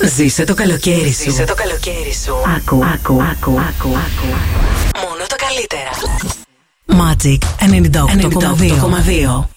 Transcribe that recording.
Ζήσε το καλοκαίρι σου. Ζήσε το καλοκαίρι σου. Άκου. Μόνο τα καλύτερα. Magic 98,2.